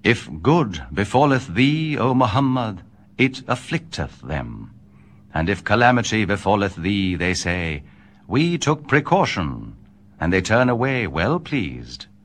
If good befalleth thee, O Muhammad, it afflicteth them. And if calamity befalleth thee, they say, We took precaution, and they turn away well pleased.